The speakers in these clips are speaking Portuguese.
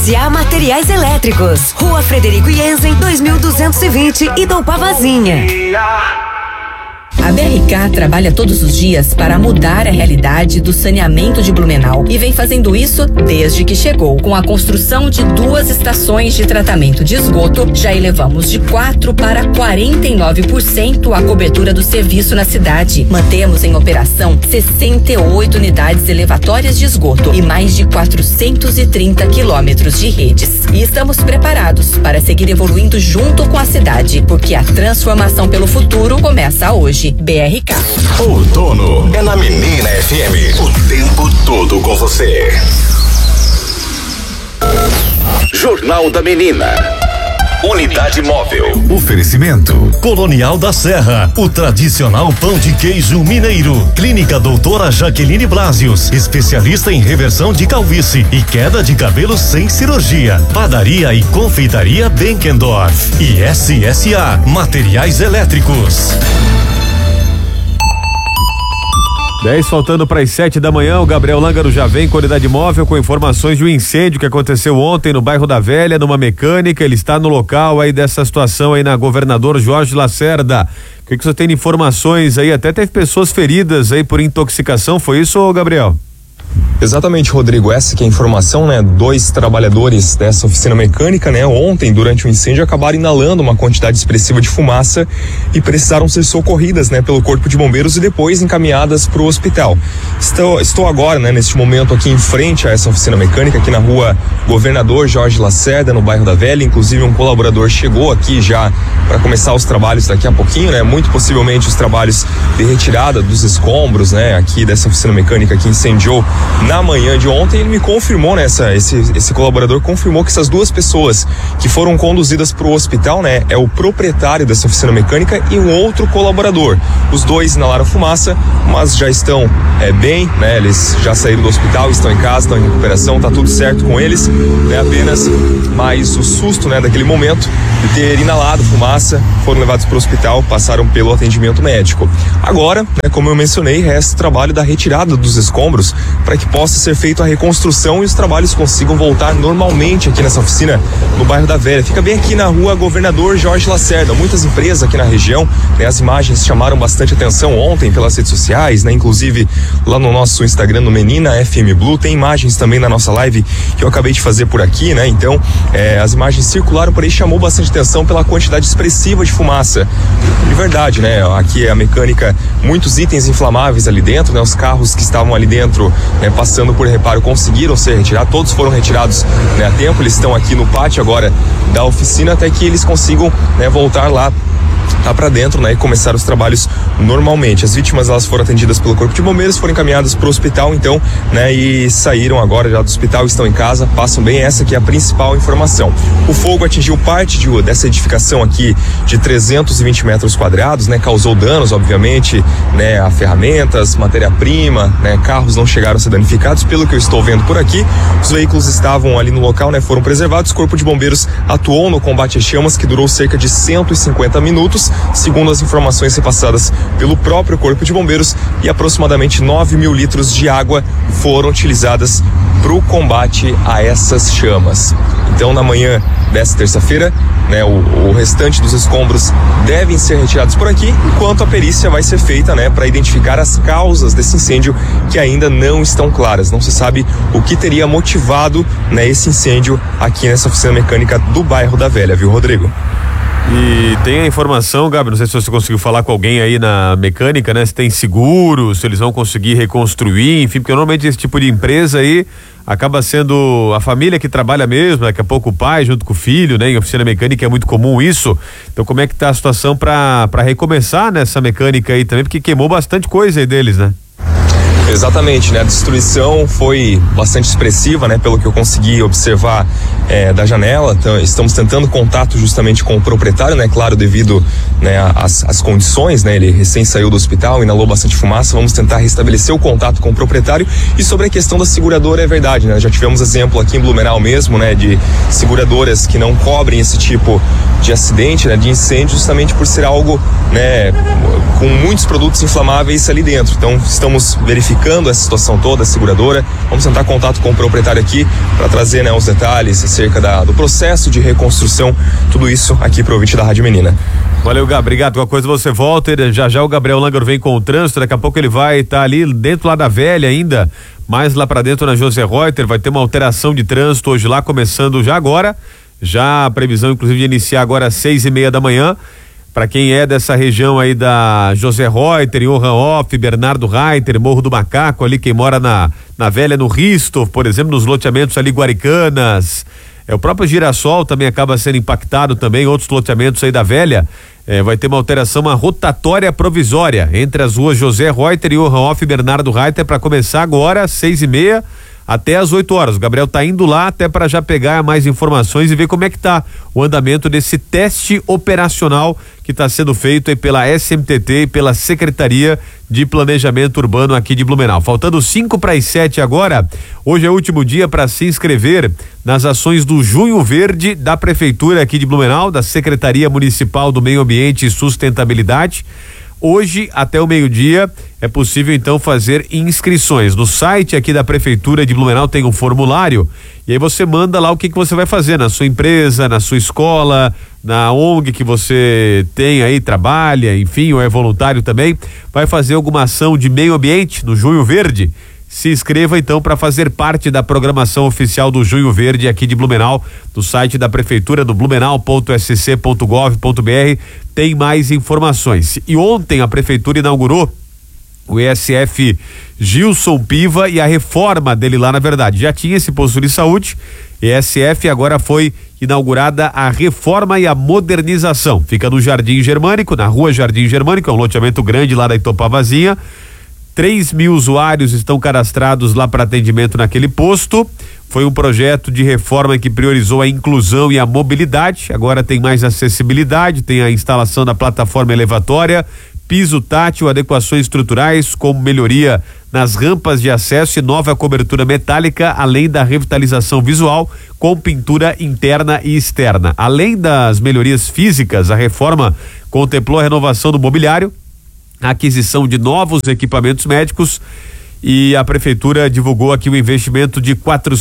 Cia Materiais Elétricos, Rua Frederico Jensen, 2220, Itaupavazinha. A BRK trabalha todos os dias para mudar a realidade do saneamento de Blumenau e vem fazendo isso desde que chegou. Com a construção de 2 estações de tratamento de esgoto, já elevamos de 4% para 49% a cobertura do serviço na cidade. Mantemos em operação 68 unidades elevatórias de esgoto e mais de 430 quilômetros de redes. E estamos preparados para seguir evoluindo junto com a cidade, porque a transformação pelo futuro começa hoje. BRK. Outono é na Menina FM. O tempo todo com você. Jornal da Menina. Unidade Móvel. Oferecimento Colonial da Serra, o tradicional pão de queijo mineiro. Clínica Doutora Jaqueline Blasius, especialista em reversão de calvície e queda de cabelo sem cirurgia. Padaria e confeitaria Benkendorf e SSA Materiais Elétricos. 10 faltando para as 7 da manhã, o Gabriel Lângaro já vem com a Unidade Móvel com informações de um incêndio que aconteceu ontem no bairro da Velha, numa mecânica. Ele está no local aí dessa situação aí na Governador Jorge Lacerda. O que você tem de informações aí? Até teve pessoas feridas aí por intoxicação, foi isso, Gabriel? Exatamente, Rodrigo, essa que é a informação, né? 2 trabalhadores dessa oficina mecânica, né? Ontem, durante o incêndio, acabaram inalando uma quantidade expressiva de fumaça e precisaram ser socorridas, né? Pelo Corpo de Bombeiros e depois encaminhadas para o hospital. Estou agora, né? Neste momento aqui em frente a essa oficina mecânica, aqui na rua Governador Jorge Lacerda, no bairro da Velha. Inclusive, um colaborador chegou aqui já para começar os trabalhos daqui a pouquinho, né? Muito possivelmente os trabalhos de retirada dos escombros, né? Aqui dessa oficina mecânica que incendiou na manhã de ontem. Ele me confirmou, né, esse colaborador confirmou que essas 2 pessoas que foram conduzidas para o hospital, né, é o proprietário dessa oficina mecânica e um outro colaborador. Os 2 inalaram fumaça, mas já estão bem, né, eles já saíram do hospital, estão em casa, estão em recuperação, tá tudo certo com eles, né, apenas mais o susto, né, daquele momento de ter inalado fumaça, foram levados para o hospital, passaram pelo atendimento médico. Agora, né, como eu mencionei, resta o trabalho da retirada dos escombros para que possa ser feita a reconstrução e os trabalhos consigam voltar normalmente aqui nessa oficina no bairro da Velha. Fica bem aqui na rua Governador Jorge Lacerda. Muitas empresas aqui na região, né, as imagens chamaram bastante atenção ontem pelas redes sociais, né, inclusive lá no nosso Instagram, no Menina FM Blue, tem imagens também na nossa live que eu acabei de fazer por aqui, né, então as imagens circularam por aí, chamou bastante atenção pela quantidade expressiva de fumaça. De verdade, né, aqui é a mecânica, muitos itens inflamáveis ali dentro, né, os carros que estavam ali dentro, né, passando por reparo, conseguiram ser retirados, todos foram retirados, né, a tempo. Eles estão aqui no pátio agora da oficina até que eles consigam, né, voltar lá para dentro, né, e começar os trabalhos normalmente. As vítimas, elas foram atendidas pelo Corpo de Bombeiros, foram encaminhadas para o hospital, então, né, e saíram agora já do hospital, estão em casa, passam bem. Essa que é a principal informação. O fogo atingiu parte dessa edificação aqui de 320 metros quadrados, né, causou danos, obviamente, né, a ferramentas, matéria-prima, né, carros não chegaram a ser danificados, pelo que eu estou vendo por aqui. Os veículos estavam ali no local, né, foram preservados. O Corpo de Bombeiros atuou no combate às chamas, que durou cerca de 150 minutos, segundo as informações repassadas pelo próprio Corpo de Bombeiros, e aproximadamente 9.000 litros de água foram utilizadas para o combate a essas chamas. Então, na manhã desta terça-feira, né, o restante dos escombros devem ser retirados por aqui, enquanto a perícia vai ser feita, né, para identificar as causas desse incêndio, que ainda não estão claras. Não se sabe o que teria motivado, né, esse incêndio aqui nessa oficina mecânica do bairro da Velha, viu, Rodrigo? E tem a informação, Gabi, não sei se você conseguiu falar com alguém aí na mecânica, né? Se tem seguro, se eles vão conseguir reconstruir, enfim, porque normalmente esse tipo de empresa aí acaba sendo a família que trabalha mesmo, daqui a pouco o pai junto com o filho, né? Em oficina mecânica é muito comum isso. Então como é que tá a situação para recomeçar nessa mecânica aí também, porque queimou bastante coisa aí deles, né? Exatamente, né? A destruição foi bastante expressiva, né? Pelo que eu consegui observar da janela. Então, estamos tentando contato justamente com o proprietário, né? Claro, devido, né, às condições, né? Ele recém saiu do hospital, inalou bastante fumaça. Vamos tentar restabelecer o contato com o proprietário. E sobre a questão da seguradora, é verdade, né? Já tivemos exemplo aqui em Blumenau mesmo, né? De seguradoras que não cobrem esse tipo de acidente, né? De incêndio, justamente por ser algo, né? Com muitos produtos inflamáveis ali dentro. Então, estamos verificando explicando essa situação toda, a seguradora. Vamos tentar contato com o proprietário aqui para trazer, né, os detalhes acerca do processo de reconstrução, tudo isso aqui para o ouvinte da Rádio Menina. Valeu, Gá, obrigado. Qualquer coisa você volta, já o Gabriel Langer vem com o trânsito, daqui a pouco ele vai estar ali dentro lá da Velha ainda, mais lá para dentro na José Reuter, vai ter uma alteração de trânsito hoje lá, começando já agora, já a previsão inclusive de iniciar agora às 6:30 da manhã, para quem é dessa região aí da José Reuter, Johann Hoff, Bernardo Reiter, Morro do Macaco, ali quem mora na Velha, no Risto, por exemplo, nos loteamentos ali Guaricanas, o próprio Girassol também acaba sendo impactado também, outros loteamentos aí da Velha, vai ter uma alteração, uma rotatória provisória entre as ruas José Reuter, Johann Hoff e Bernardo Reiter para começar agora às 6:30 até às 8 horas. O Gabriel tá indo lá até para já pegar mais informações e ver como é que tá o andamento desse teste operacional que está sendo feito aí pela SMTT e pela Secretaria de Planejamento Urbano aqui de Blumenau. Faltando 5:07 agora, hoje é o último dia para se inscrever nas ações do Junho Verde da Prefeitura aqui de Blumenau, da Secretaria Municipal do Meio Ambiente e Sustentabilidade. Hoje, até o meio-dia, é possível então fazer inscrições. No site aqui da Prefeitura de Blumenau tem um formulário e aí você manda lá o que você vai fazer na sua empresa, na sua escola, na ONG que você tem aí, trabalha, enfim, ou é voluntário também, vai fazer alguma ação de meio ambiente no Junho Verde. Se inscreva então para fazer parte da programação oficial do Junho Verde aqui de Blumenau, no site da Prefeitura, no blumenau.sc.gov.br, tem mais informações. E ontem a Prefeitura inaugurou o ESF Gilson Piva e a reforma dele lá, na verdade. Já tinha esse posto de saúde, ESF, agora foi inaugurada a reforma e a modernização. Fica no Jardim Germânico, na rua Jardim Germânico, é um loteamento grande lá da Itopavazinha. 3.000 usuários estão cadastrados lá para atendimento naquele posto. Foi um projeto de reforma que priorizou a inclusão e a mobilidade. Agora tem mais acessibilidade, tem a instalação da plataforma elevatória, piso tátil, adequações estruturais, como melhoria nas rampas de acesso e nova cobertura metálica, além da revitalização visual com pintura interna e externa. Além das melhorias físicas, a reforma contemplou a renovação do mobiliário, a aquisição de novos equipamentos médicos, e a Prefeitura divulgou aqui o investimento de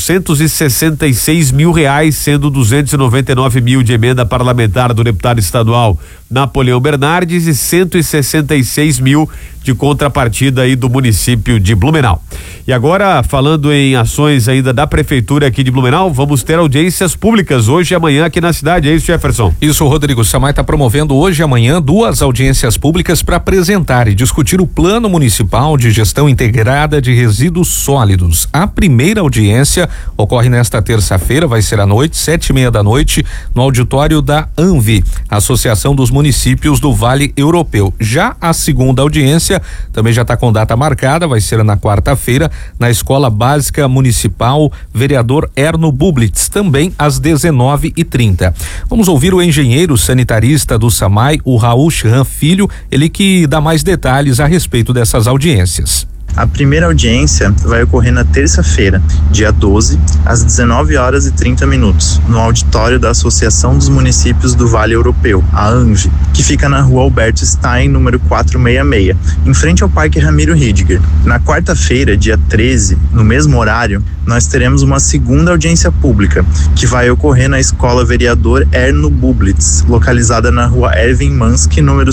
R$466 mil, sendo 299 mil de emenda parlamentar do deputado estadual Napoleão Bernardes e 166 mil de contrapartida aí do município de Blumenau. E agora, falando em ações ainda da Prefeitura aqui de Blumenau, vamos ter audiências públicas hoje e amanhã aqui na cidade, é isso, Jefferson? Isso, Rodrigo. Samay está promovendo hoje e amanhã 2 audiências públicas para apresentar e discutir o Plano Municipal de Gestão Integrada de Resíduos Sólidos. A primeira audiência ocorre nesta terça-feira, vai ser à noite, 7:30 da noite, no auditório da ANVI, Associação dos Municípios do Vale Europeu. Já a segunda audiência também já está com data marcada, vai ser na quarta-feira, na Escola Básica Municipal Vereador Erno Bublitz, também às 19:30. Vamos ouvir o engenheiro sanitarista do Samay, o Raul Schran Filho, ele que dá mais detalhes a respeito dessas audiências. A primeira audiência vai ocorrer na terça-feira, dia 12, às 19h30, no auditório da Associação dos Municípios do Vale Europeu, a ANVI, que fica na rua Alberto Stein, número 466, em frente ao Parque Ramiro Ridger. Na quarta-feira, dia 13, no mesmo horário, nós teremos uma segunda audiência pública, que vai ocorrer na Escola Vereador Erno Bublitz, localizada na rua Erwin Mansky, número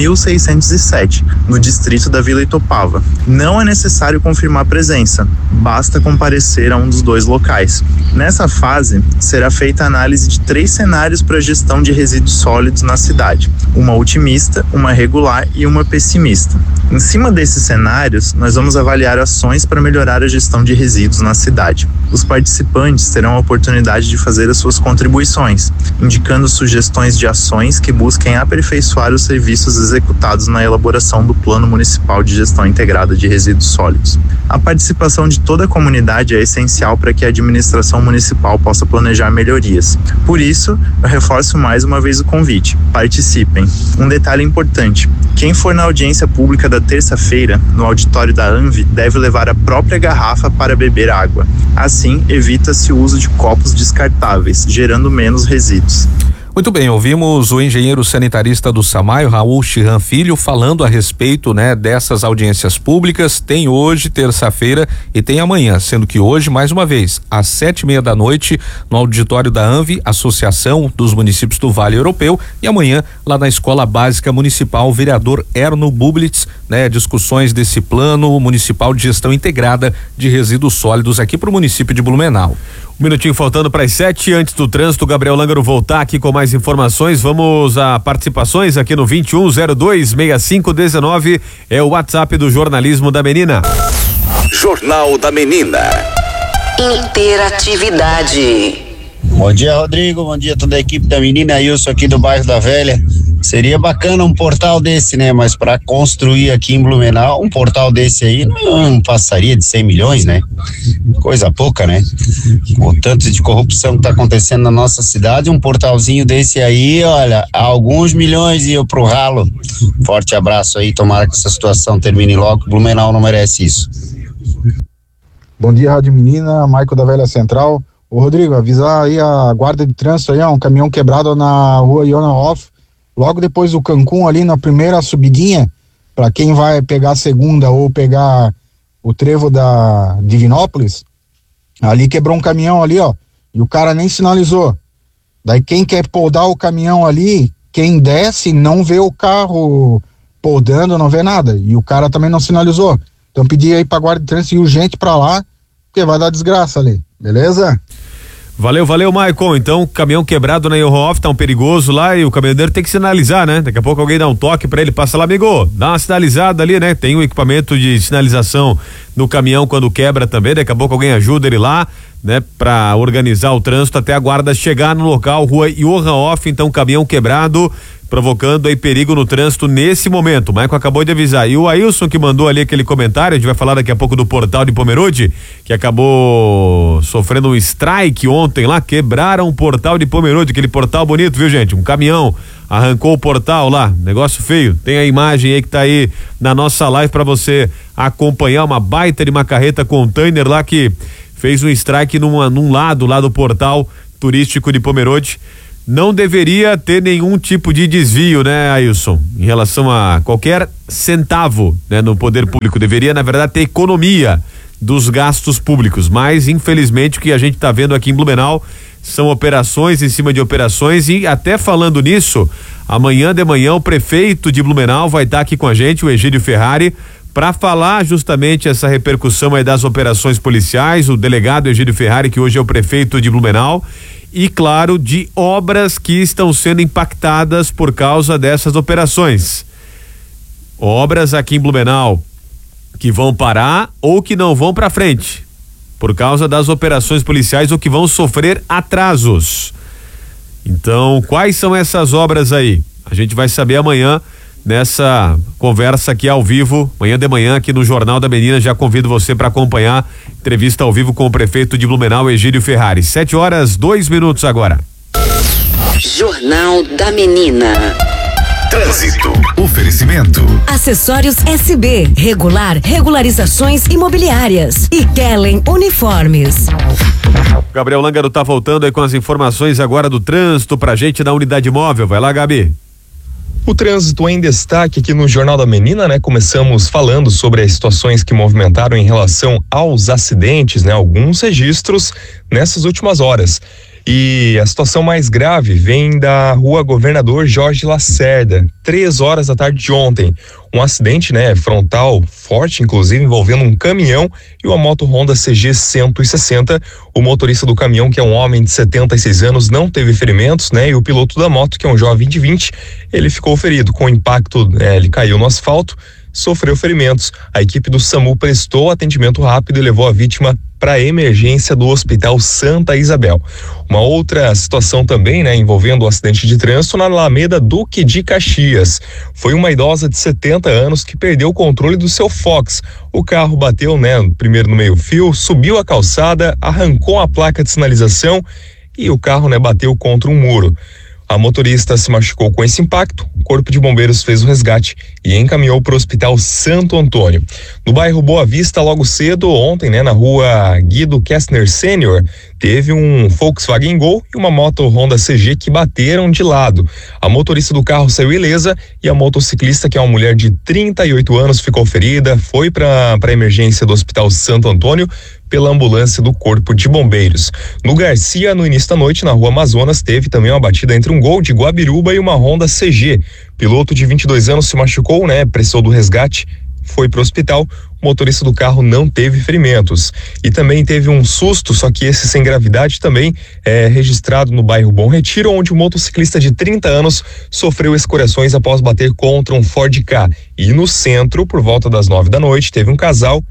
5607, no distrito da Vila Itopava. Não é necessário confirmar presença, basta comparecer a um dos 2 locais. Nessa fase, será feita a análise de 3 cenários para a gestão de resíduos sólidos na cidade, uma otimista, uma regular e uma pessimista. Em cima desses cenários, nós vamos avaliar ações para melhorar a gestão de resíduos na cidade. Os participantes terão a oportunidade de fazer as suas contribuições, indicando sugestões de ações que busquem aperfeiçoar os serviços executados na elaboração do Plano Municipal de Gestão Integrada de Resíduos Sólidos. A participação de toda a comunidade é essencial para que a administração municipal possa planejar melhorias. Por isso, eu reforço mais uma vez o convite. Participem. Um detalhe importante: quem for na audiência pública da terça-feira, no auditório da ANVI, deve levar a própria garrafa para beber água. Assim, evita-se o uso de copos descartáveis, gerando menos resíduos. Muito bem, ouvimos o engenheiro sanitarista do Samaio, Raul Chirran Filho, falando a respeito, né, dessas audiências públicas. Tem hoje, terça-feira, e tem amanhã, sendo que hoje, mais uma vez, às 7:30 da noite, no auditório da ANVI, Associação dos Municípios do Vale Europeu, e amanhã, lá na Escola Básica Municipal, o vereador Erno Bublitz, né, discussões desse plano municipal de gestão integrada de resíduos sólidos aqui para o município de Blumenau. Um minutinho faltando para as 7, antes do trânsito, Gabriel Lângaro voltar aqui com mais informações. Vamos a participações aqui no 21026519, é o WhatsApp do Jornalismo da Menina. Jornal da Menina. Interatividade. Bom dia, Rodrigo, bom dia a toda a equipe da Menina, Wilson aqui do bairro da Velha. Seria bacana um portal desse, né? Mas para construir aqui em Blumenau, um portal desse aí não passaria de 100 milhões, né? Coisa pouca, né? O tanto de corrupção que tá acontecendo na nossa cidade, um portalzinho desse aí, olha, alguns milhões iam pro ralo. Forte abraço aí, tomara que essa situação termine logo, Blumenau não merece isso. Bom dia, Rádio Menina, Maico da Velha Central. Ô Rodrigo, avisar aí a guarda de trânsito aí, ó, um caminhão quebrado na rua Iona Hoff, logo depois do Cancún, ali na primeira subidinha, para quem vai pegar a segunda ou pegar o trevo da Divinópolis, ali quebrou um caminhão ali, ó, e o cara nem sinalizou. Daí quem quer podar o caminhão ali, quem desce não vê o carro podando, não vê nada, e o cara também não sinalizou. Então pedi aí pra guarda de trânsito ir urgente pra lá, porque vai dar desgraça ali, beleza? Valeu, Maicon. Então, caminhão quebrado na Eurohoff, tá um perigoso lá e o caminhoneiro tem que sinalizar, né? Daqui a pouco alguém dá um toque pra ele, passa lá, amigo, dá uma sinalizada ali, né? Tem um equipamento de sinalização no caminhão quando quebra também, daqui a pouco alguém ajuda ele lá, né? Pra organizar o trânsito até a guarda chegar no local, rua Eurohoff, então caminhão quebrado, provocando aí perigo no trânsito nesse momento. O Maicon acabou de avisar. E o Ailson que mandou ali aquele comentário, a gente vai falar daqui a pouco do portal de Pomerode, que acabou sofrendo um strike ontem lá, quebraram o portal de Pomerode, aquele portal bonito, viu, gente? Um caminhão arrancou o portal lá, negócio feio. Tem a imagem aí que tá aí na nossa live para você acompanhar, uma baita de uma carreta container lá que fez um strike num lado lá do portal turístico de Pomerode. Não deveria ter nenhum tipo de desvio, né, Ailson, em relação a qualquer centavo, né, no poder público. Deveria, na verdade, ter economia dos gastos públicos, mas infelizmente o que a gente está vendo aqui em Blumenau são operações em cima de operações. E até falando nisso, amanhã de manhã o prefeito de Blumenau vai estar aqui com a gente, o Egídio Ferrari, para falar justamente essa repercussão aí das operações policiais, o delegado Egídio Ferrari, que hoje é o prefeito de Blumenau, e claro, de obras que estão sendo impactadas por causa dessas operações. Obras aqui em Blumenau que vão parar ou que não vão para frente por causa das operações policiais ou que vão sofrer atrasos. Então, quais são essas obras aí? A gente vai saber amanhã nessa conversa aqui ao vivo, amanhã de manhã aqui no Jornal da Menina. Já convido você para acompanhar entrevista ao vivo com o prefeito de Blumenau, Egídio Ferrari. 7:02 agora. Jornal da Menina. Trânsito. Oferecimento. Acessórios SB, regularizações imobiliárias e Kellen Uniformes. Gabriel Lângaro tá voltando aí com as informações agora do trânsito pra gente na unidade móvel. Vai lá, Gabi. O trânsito em destaque aqui no Jornal da Menina, né? Começamos falando sobre as situações que movimentaram em relação aos acidentes, né? Alguns registros nessas últimas horas. E a situação mais grave vem da rua Governador Jorge Lacerda, 3h da tarde de ontem. Um acidente, né, frontal forte, inclusive envolvendo um caminhão e uma moto Honda CG 160. O motorista do caminhão, que é um homem de 76 anos, não teve ferimentos, né? E o piloto da moto, que é um jovem de 20, ele ficou ferido. Com o impacto, ele caiu no asfalto, sofreu ferimentos. A equipe do SAMU prestou atendimento rápido e levou a vítima para a emergência do Hospital Santa Isabel. Uma outra situação também, né, envolvendo o acidente de trânsito na Alameda Duque de Caxias. Foi uma idosa de 70 anos que perdeu o controle do seu Fox. O carro bateu, né, primeiro no meio-fio, subiu a calçada, arrancou a placa de sinalização e o carro, né, bateu contra um muro. A motorista se machucou com esse impacto, o Corpo de Bombeiros fez o resgate e encaminhou para o Hospital Santo Antônio. No bairro Boa Vista, logo cedo, ontem, na rua Guido Kestner Sênior, teve um Volkswagen Gol e uma moto Honda CG que bateram de lado. A motorista do carro saiu ilesa e a motociclista, que é uma mulher de 38 anos, ficou ferida, foi para a emergência do Hospital Santo Antônio pela ambulância do Corpo de Bombeiros. No Garcia, no início da noite, na rua Amazonas, teve também uma batida entre um Gol de Guabiruba e uma Honda CG. Piloto de 22 anos se machucou, precisou do resgate, foi para o hospital. O motorista do carro não teve ferimentos. E também teve um susto, só que esse sem gravidade também é registrado no bairro Bom Retiro, onde um motociclista de 30 anos sofreu escoriações após bater contra um Ford Ka. E no centro, por volta das 9 da noite, teve um casal,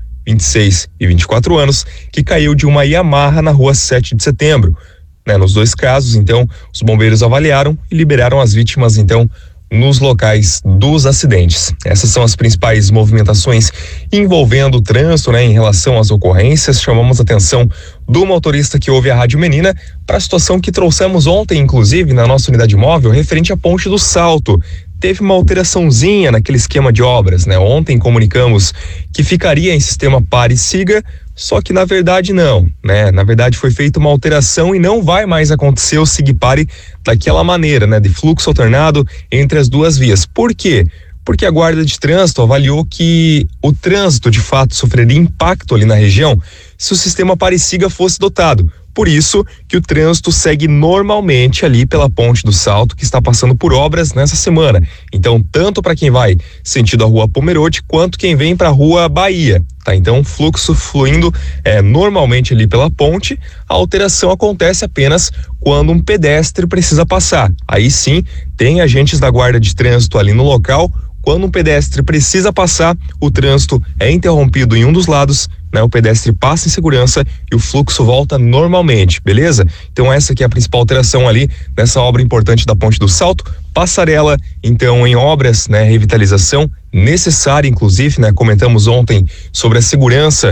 26 e 24 anos, que caiu de uma Yamaha na rua 7 de setembro. Nos dois casos, então, os bombeiros avaliaram e liberaram as vítimas, então, nos locais dos acidentes. Essas são as principais movimentações envolvendo o trânsito, em relação às ocorrências. Chamamos a atenção do motorista que ouve a Rádio Menina para a situação que trouxemos ontem, inclusive, na nossa unidade móvel, referente à Ponte do Salto. Teve uma alteraçãozinha naquele esquema de obras, Ontem comunicamos que ficaria em sistema pare e siga, só que na verdade não, Na verdade foi feita uma alteração e não vai mais acontecer o siga-pare daquela maneira, de fluxo alternado entre as duas vias. Por quê? Porque a Guarda de Trânsito avaliou que o trânsito de fato sofreria impacto ali na região se o sistema pare e siga fosse dotado. Por isso que o trânsito segue normalmente ali pela Ponte do Salto, que está passando por obras nessa semana. Então, tanto para quem vai sentido a Rua Pomerode, quanto quem vem para a Rua Bahia, Então, fluxo fluindo normalmente ali pela ponte. A alteração acontece apenas quando um pedestre precisa passar. Aí sim, tem agentes da Guarda de Trânsito ali no local. Quando um pedestre precisa passar, o trânsito é interrompido em um dos lados, o pedestre passa em segurança e o fluxo volta normalmente, beleza? Então essa aqui é a principal alteração ali nessa obra importante da Ponte do Salto. Passarela, então, em obras, revitalização necessária, inclusive, comentamos ontem sobre a segurança,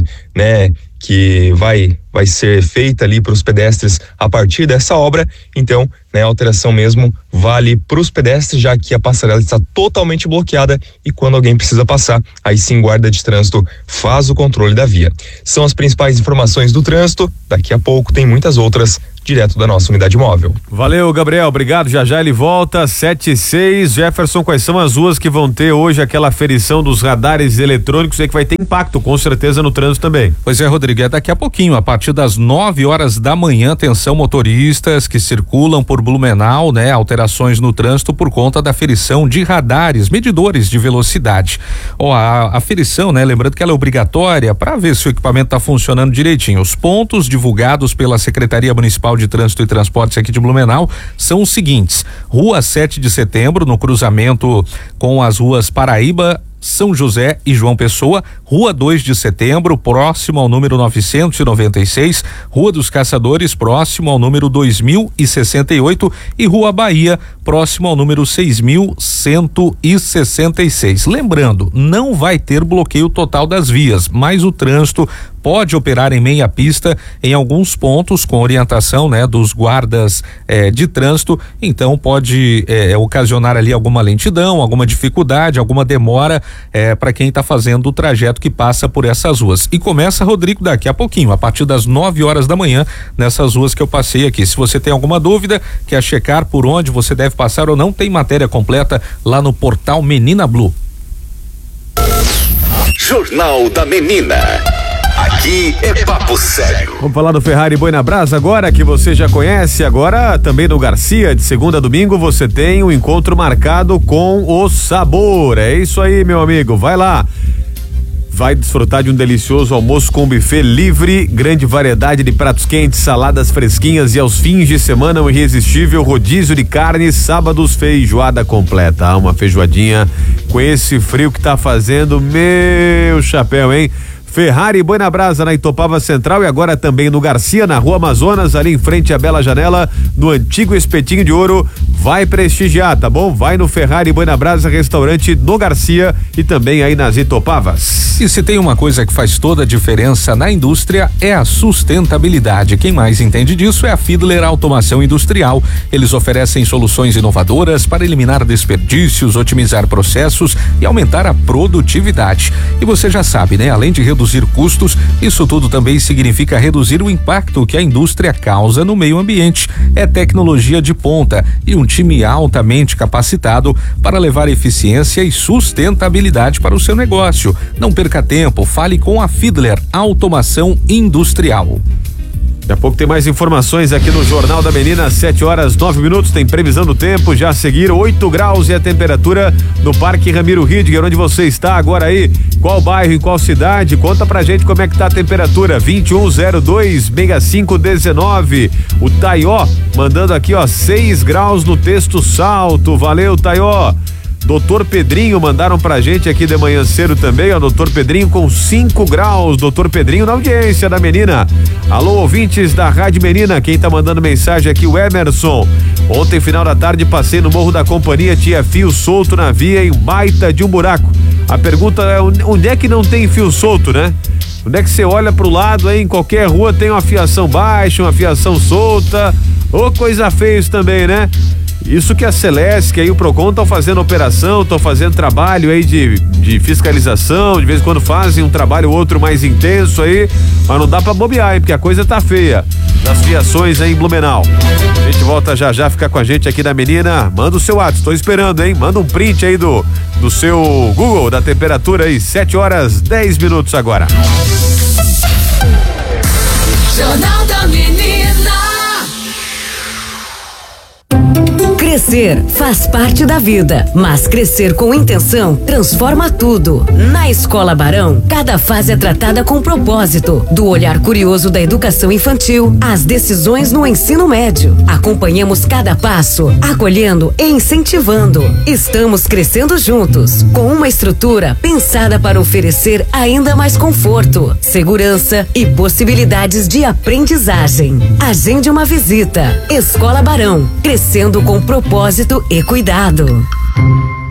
que vai ser feita ali para os pedestres a partir dessa obra. Então, a alteração mesmo vale para os pedestres, já que a passarela está totalmente bloqueada e quando alguém precisa passar, aí sim, Guarda de Trânsito faz o controle da via. São as principais informações do trânsito. Daqui a pouco tem muitas outras direto da nossa unidade móvel. Valeu, Gabriel, obrigado. Já ele volta, 7:06. Jefferson, quais são as ruas que vão ter hoje aquela aferição dos radares eletrônicos e que vai ter impacto, com certeza, no trânsito também? Pois é, Rodrigo, daqui a pouquinho, a partir das 9h da manhã, atenção motoristas que circulam por Blumenau, alterações no trânsito por conta da aferição de radares, medidores de velocidade. A aferição, lembrando que ela é obrigatória para ver se o equipamento está funcionando direitinho. Os pontos divulgados pela Secretaria Municipal de Trânsito e Transportes aqui de Blumenau são os seguintes: Rua 7 de Setembro, no cruzamento com as ruas Paraíba, São José e João Pessoa, Rua 2 de Setembro, próximo ao número 996, Rua dos Caçadores, próximo ao número 2068 e Rua Bahia, próximo ao número 6166. Lembrando, não vai ter bloqueio total das vias, mas o trânsito pode operar em meia pista em alguns pontos com orientação, dos guardas de trânsito. Então pode ocasionar ali alguma lentidão, alguma dificuldade, alguma demora para quem está fazendo o trajeto que passa por essas ruas. E começa, Rodrigo, daqui a pouquinho, a partir das 9h da manhã, nessas ruas que eu passei aqui. Se você tem alguma dúvida, quer checar por onde você deve passar ou não, tem matéria completa lá no portal Menina Blue. Jornal da Menina. Aqui é papo sério. Vamos falar do Ferrari Boi na Brasa agora, que você já conhece. Agora também no Garcia, de segunda a domingo, você tem um encontro marcado com o sabor. É isso aí, meu amigo, vai lá. Vai desfrutar de um delicioso almoço com buffet livre, grande variedade de pratos quentes, saladas fresquinhas e aos fins de semana um irresistível rodízio de carnes, sábados feijoada completa. Uma feijoadinha com esse frio que tá fazendo, meu chapéu, hein? Ferrari Boi na Brasa, na Itopava Central, e agora também no Garcia, na Rua Amazonas, ali em frente à Bela Janela, no antigo Espetinho de Ouro. Vai prestigiar, tá bom? Vai no Ferrari Boi na Brasa, restaurante no Garcia e também aí nas Itopavas. E se tem uma coisa que faz toda a diferença na indústria, é a sustentabilidade. Quem mais entende disso é a Fiedler Automação Industrial. Eles oferecem soluções inovadoras para eliminar desperdícios, otimizar processos e aumentar a produtividade. E você já sabe, né? Além de reduzir custos, isso tudo também significa reduzir o impacto que a indústria causa no meio ambiente. É tecnologia de ponta e um time altamente capacitado para levar eficiência e sustentabilidade para o seu negócio. Não perca tempo, fale com a Fiedler Automação Industrial. Daqui a pouco tem mais informações aqui no Jornal da Menina, 7h09, tem previsão do tempo, já a seguir 8 graus e a temperatura no Parque Ramiro Ridger, onde você está agora aí, qual bairro, em qual cidade, conta pra gente como é que tá a temperatura, 2102-6519, o Taió mandando aqui 6 graus no Texto Salto, valeu Taió. Doutor Pedrinho mandaram pra gente aqui de manhã cedo também, Doutor Pedrinho com 5 graus, Doutor Pedrinho na audiência da Menina. Alô, ouvintes da Rádio Menina, quem tá mandando mensagem aqui, o Emerson. Ontem, final da tarde, passei no Morro da Companhia, tinha fio solto na via em baita de um buraco. A pergunta é, onde é que não tem fio solto, né? Onde é que você olha pro lado aí, em qualquer rua tem uma fiação baixa, uma fiação solta, ô coisa feia isso também, né? Isso que a Celesc e o Procon estão fazendo operação, estão fazendo trabalho aí de fiscalização, de vez em quando fazem um trabalho ou outro mais intenso aí, mas não dá pra bobear, hein, porque a coisa tá feia das fiações aí em Blumenau. A gente volta já, fica com a gente aqui na Menina, manda o seu WhatsApp, estou esperando, hein, manda um print aí do seu Google, da temperatura aí, 7h10 agora. Jornal da Menina. Crescer faz parte da vida, mas crescer com intenção transforma tudo. Na Escola Barão, cada fase é tratada com propósito, do olhar curioso da educação infantil às decisões no ensino médio. Acompanhamos cada passo, acolhendo e incentivando. Estamos crescendo juntos, com uma estrutura pensada para oferecer ainda mais conforto, segurança e possibilidades de aprendizagem. Agende uma visita. Escola Barão, crescendo com propósito e cuidado.